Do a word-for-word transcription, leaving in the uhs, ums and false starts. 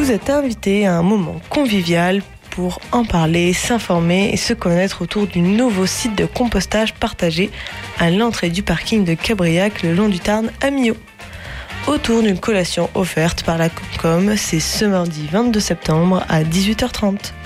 vous êtes invités à un moment convivial pour en parler, s'informer et se connaître autour du nouveau site de compostage partagé à l'entrée du parking de Cabriac le long du Tarn à Millau. Autour d'une collation offerte par la Comcom, c'est ce mardi vingt-deux septembre à dix-huit heures trente.